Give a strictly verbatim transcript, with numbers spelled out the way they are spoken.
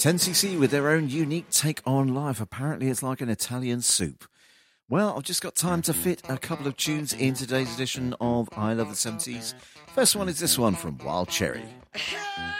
ten C C with their own unique take on life. Apparently it's like an Italian soup. Well, I've just got time to fit a couple of tunes in today's edition of I Love the seventies. First one is this one from Wild Cherry.